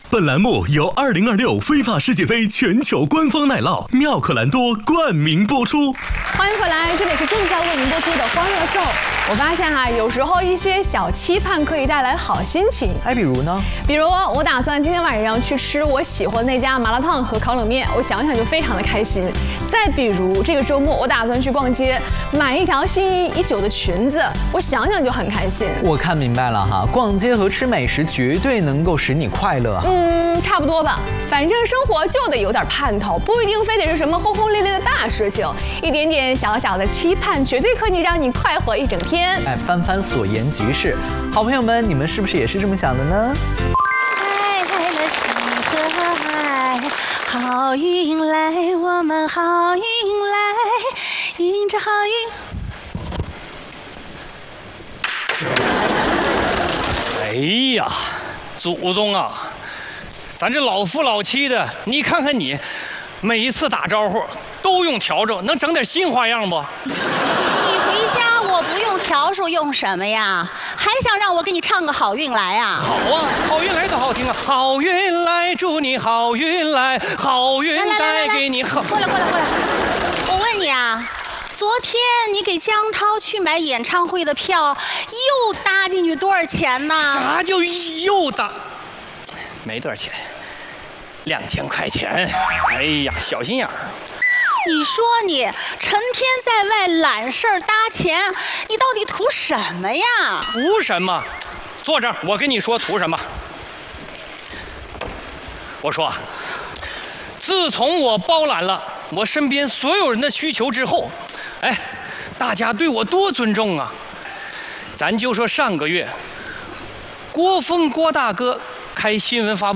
本栏目由2026非法世界杯全球官方奶酪妙可蓝多冠名播出。 欢迎回来，这里是正在为您播出的《欢乐颂》。我发现有时候一些小期盼可以带来好心情。 比如呢？ 比如我打算今天晚上去吃我喜欢那家麻辣烫和烤冷面，我想想就非常的开心。再比如这个周末我打算去逛街，买一条心仪已久的裙子，我想想就很开心。 我看明白了哈，逛街和吃美食绝对能够使你快乐啊。 差不多吧，反正生活就得有点盼头，不一定非得是什么轰轰烈烈的大事情，一点点小小的期盼，绝对可以让你快活一整天。 翻翻所言即是，好朋友们，你们是不是也是这么想的呢？ 快乐喜和爱，好运来，我们好运来，迎着好运。 哎呀，祖宗啊！咱这老夫老妻的，你看看你，每一次打招呼都用笤帚，能整点新花样不？ 你回家我不用笤帚用什么呀？还想让我给你唱个好运来啊？ 好啊，好运来多好听啊！好运来，祝你好运来，好运带给你好。 过来。我问你啊，昨天你给江涛去买演唱会的票，又搭进去多少钱呢？ 啥叫又搭？没多少钱，2000块钱。哎呀，小心眼儿。 你说你成天在外揽事儿搭钱，你到底图什么呀？ 图什么？坐这儿，我跟你说图什么。我说，自从我包揽了我身边所有人的需求之后，大家对我多尊重啊！咱就说上个月，郭峰郭大哥开新闻发布